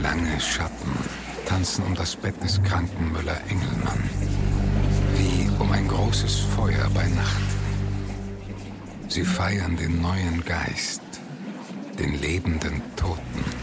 Lange Schatten tanzen um das Bett des kranken Müller-Engelmann, wie um ein großes Feuer bei Nacht. Sie feiern den neuen Geist, den lebenden Toten.